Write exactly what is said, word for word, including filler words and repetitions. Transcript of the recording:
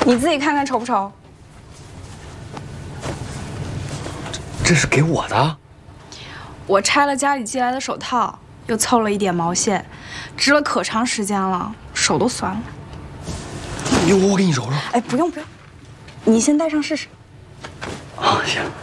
你自己看看丑不丑？ 这这是给我的。 我拆了家里寄来的手套，又凑了一点毛线，织了可长时间了，手都酸了。 我我给你揉揉。 哎，不用不用，你先戴上试试。 啊，行。